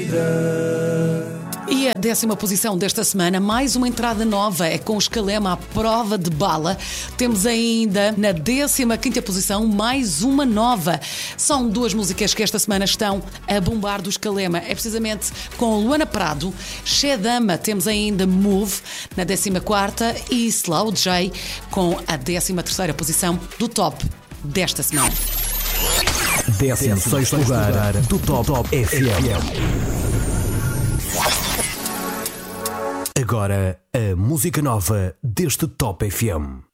E a 10ª posição desta semana, mais uma entrada nova, é com os Calema à prova de bala. Temos ainda na 15ª posição mais uma nova. São duas músicas que esta semana estão a bombar dos Calema. É precisamente com Luana Prado, Shedama. Temos ainda Move na 14ª e Slow J com a 13ª posição do top desta semana. 16º lugar do Top FM. Agora, a música nova deste Top FM.